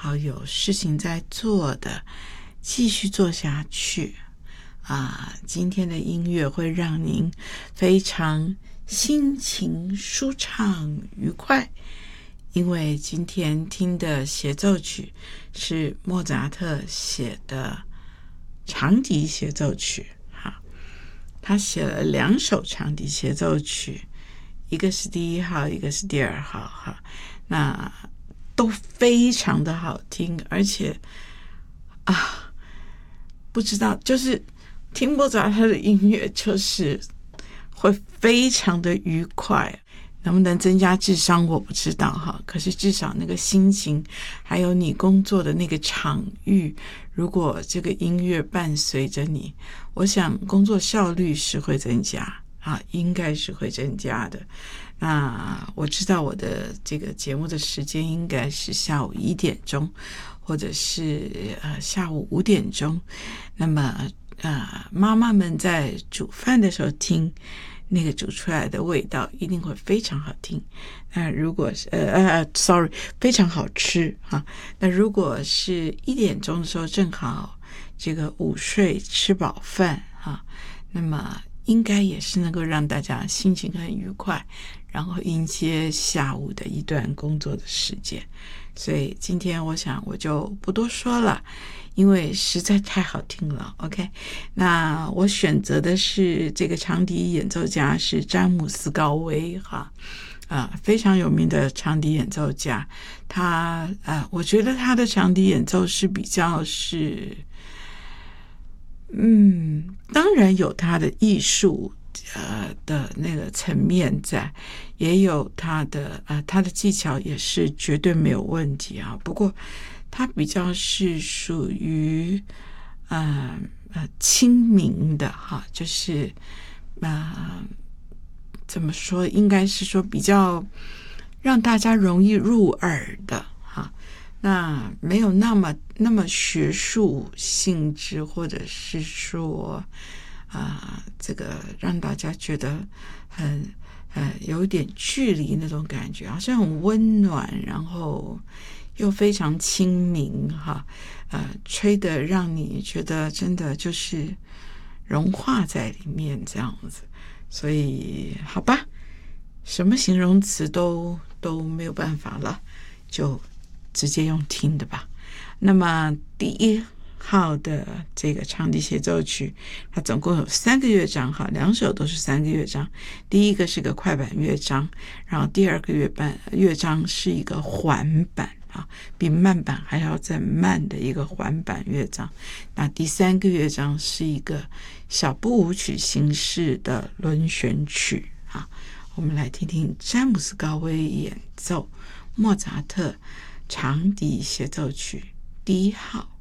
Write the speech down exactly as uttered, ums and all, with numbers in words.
好有事情在做的，继续做下去啊！今天的音乐会让您非常心情舒畅愉快，因为今天听的协奏曲是莫扎特写的长笛协奏曲。好，他写了两首长笛协奏曲，一个是第一号，一个是第二号。哈，那都非常的好听，而且啊，不知道就是听莫扎特的音乐就是会非常的愉快。能不能增加智商我不知道哈，可是至少那个心情还有你工作的那个场域，如果这个音乐伴随着你，我想工作效率是会增加啊，应该是会增加的。那我知道我的这个节目的时间应该是下午一点钟，或者是呃下午五点钟。那么呃妈妈们在煮饭的时候听，那个煮出来的味道一定会非常好听。那如果是呃呃 sorry 非常好吃哈。那如果是一点钟的时候，正好这个午睡吃饱饭哈，那么应该也是能够让大家心情很愉快，然后迎接下午的一段工作的时间。所以今天我想我就不多说了，因为实在太好听了。 OK， 那我选择的是这个长笛演奏家是詹姆斯高威哈，啊、呃，非常有名的长笛演奏家。他呃，我觉得他的长笛演奏是比较是嗯，当然有他的艺术呃的那个层面在，也有他的呃他的技巧也是绝对没有问题啊。不过他比较是属于呃呃亲民的哈，就是呃怎么说，应该是说比较让大家容易入耳的哈。那没有那么那么学术性质，或者是说啊、呃，这个让大家觉得很呃有点距离那种感觉，好像很温暖，然后又非常亲民哈，呃，吹得让你觉得真的就是融化在里面这样子。所以好吧，什么形容词都都没有办法了，就直接用听的吧。那么第一号的这个长笛协奏曲，它总共有三个乐章哈，两首都是三个乐章。第一个是个快板乐章，然后第二个乐板乐章是一个缓板啊，比慢板还要再慢的一个缓板乐章。那第三个乐章是一个小步舞曲形式的轮旋曲啊。我们来听听詹姆斯高威演奏莫扎特长笛协奏曲第一号。